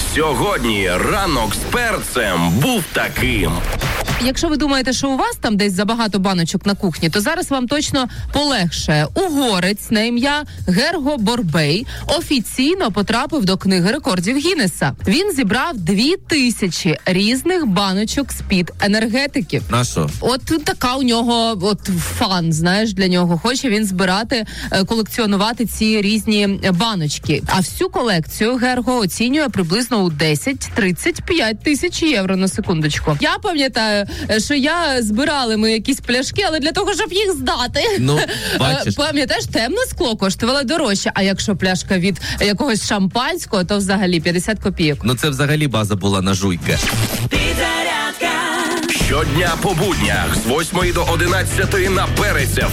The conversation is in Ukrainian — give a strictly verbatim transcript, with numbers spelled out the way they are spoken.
Сьогодні ранок з перцем був таким. Якщо ви думаєте, що у вас там десь забагато баночок на кухні, то зараз вам точно полегшає. Угорець на ім'я Герго Борбей офіційно потрапив до книги рекордів Гіннеса. Він зібрав дві тисячі різних баночок з-під енергетиків. На що? От така у нього от фан, знаєш, для нього. Хоче він збирати, колекціонувати ці різні баночки. А всю колекцію Герго оцінює приблизно у десять-тридцять п'ять тисяч євро на секундочку. Я пам'ятаю, що я збирали ми якісь пляшки, але для того, щоб їх здати. Ну, бачиш. Пам'ятаєш, темне скло коштувало дорожче, а якщо пляшка від якогось шампанського, то взагалі п'ятдесят копійок. Ну це взагалі база була на жуйка. Щодня по буднях з восьмої до одинадцятої на Перець.